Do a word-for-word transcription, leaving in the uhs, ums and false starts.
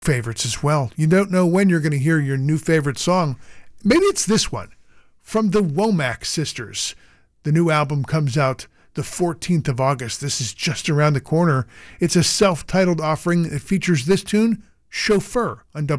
favorites as well. You don't know when you're going to hear your new favorite song. Maybe it's this one from the Womack Sisters. The new album comes out the fourteenth of August. This is just around the corner. It's a self-titled offering that features this tune, Chauffeur, on W